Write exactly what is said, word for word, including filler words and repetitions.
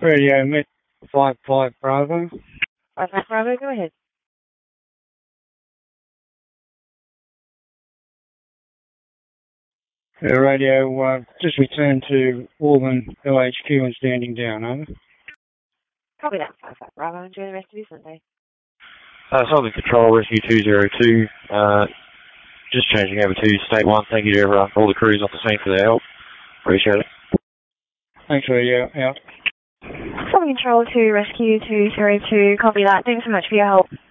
Radio Met five five Bravo. five five Bravo, go ahead. Uh, radio, uh, just returned to Auburn L H Q and standing down, over. Copy that, five five Bravo. Enjoy the rest of your Sunday. Uh, Southern Control, Rescue two zero two. Uh, just changing over to State one. Thank you to everyone, all the crews off the scene for their help. Appreciate it. Thanks, radio. Out. Southern Control to Rescue two zero two. Copy that. Thanks so much for your help.